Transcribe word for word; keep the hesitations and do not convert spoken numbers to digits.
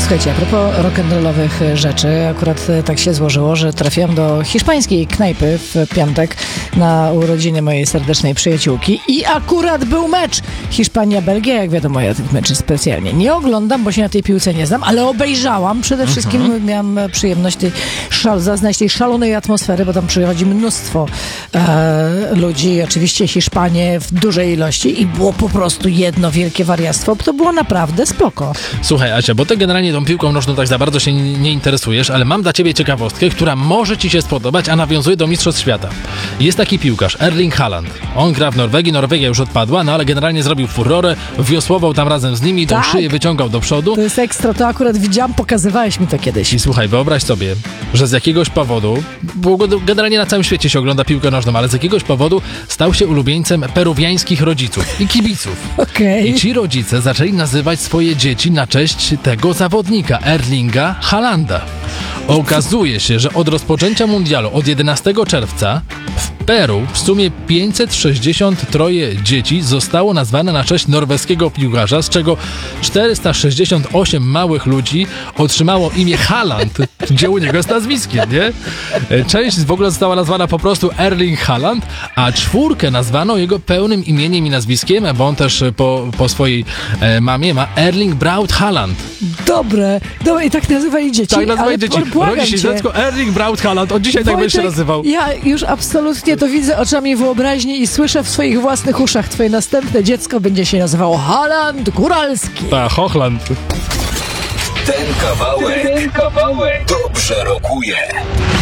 Słuchajcie, a propos rock'n'rollowych rzeczy, akurat tak się złożyło, że trafiłam do hiszpańskiej knajpy w piątek na urodziny mojej serdecznej przyjaciółki i akurat był mecz Hiszpania-Belgia. Jak wiadomo, ja tych meczy specjalnie nie oglądam, bo się na tej piłce nie znam, ale obejrzałam. Przede wszystkim mhm. miałam przyjemność tej szal, zaznać tej szalonej atmosfery, bo tam przychodzi mnóstwo e, ludzi, oczywiście Hiszpanie w dużej ilości i było po prostu jedno wielkie wariactwo. To było naprawdę spoko. Słuchaj, Asia, bo ty generalnie tą piłką nożną tak za bardzo się nie, nie interesujesz, ale mam dla ciebie ciekawostkę, która może ci się spodobać, a nawiązuje do Mistrzostw Świata. Jest taki piłkarz, Erling Haaland. On gra w Norwegii, Norwegia już odpadła, no ale generalnie zrobił furorę, wiosłował tam razem z nimi, tą tak? szyję wyciągał do przodu. To jest ekstra, to akurat widziałam, pokazywałeś mi to kiedyś. I słuchaj, wyobraź sobie, że z jakiegoś powodu, bo generalnie na całym świecie się ogląda piłkę nożną, ale z jakiegoś powodu stał się ulubieńcem peruwiańskich rodziców i kibiców. Okay. I ci rodzice zaczęli nazywać swoje dzieci na cześć tego zawodnika, Erlinga Haalanda. Okazuje się, że od rozpoczęcia mundialu, od jedenastego czerwca, w Peru w sumie pięćset sześćdziesiąt trzy dzieci zostało nazwane na cześć norweskiego piłkarza, z czego czterysta sześćdziesiąt osiem małych ludzi otrzymało imię Haaland, gdzie u niego jest nazwiskiem, nie? Część w ogóle została nazwana po prostu Erling Haaland, a czwórkę nazwano jego pełnym imieniem i nazwiskiem, bo on też po, po swojej e, mamie ma Erling Braut Haaland. Dobre, dobre i tak nazywali dzieci. Tak nazywali dzieci. Rodzi się dziecko Erling Braut Haaland, od dzisiaj Wojtek, tak będzie się nazywał. Ja już absolutnie to widzę oczami wyobraźni i słyszę w swoich własnych uszach. Twoje następne dziecko będzie się nazywało Haaland Góralski. Tak, Hochland. Ten kawałek, ten kawałek dobrze rokuje.